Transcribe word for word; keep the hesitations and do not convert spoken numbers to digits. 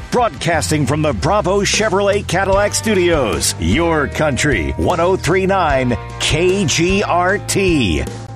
Broadcasting from the Bravo Chevrolet Cadillac Studios. Your country, one oh three point nine K G R T.